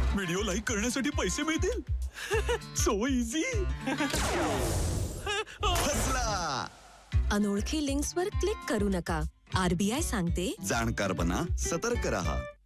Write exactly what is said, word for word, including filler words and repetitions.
Video like करण्यासाठी पैसे मिळतील? So easy. फसला. अनोळखी लिंक्सवर क्लिक करू नका. आरबीआय सांगते, जाणकार बना, सतर्क रहा.